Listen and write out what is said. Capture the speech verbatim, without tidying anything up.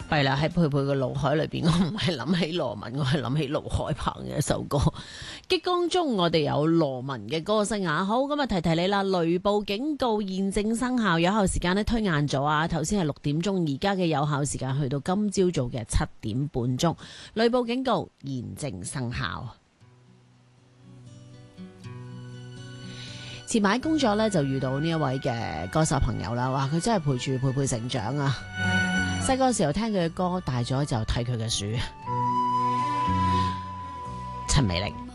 係啦，喺佩佩嘅腦海裏邊，我唔係諗起羅文，我係諗起盧海鵬嘅一首歌。激光中我哋有羅文嘅歌聲啊！好，咁啊提提你啦，雷暴警告現正生效，有效時間呢推晏咗啊！頭先係六點鐘，而家嘅有效時間去到今朝早嘅七點半鐘，雷暴警告現正生效。前排工作咧就遇到呢一位嘅歌手朋友啦，哇！佢真係陪住佩佩成長啊！細個時候聽佢嘅歌，大咗就睇佢嘅書。陳美玲。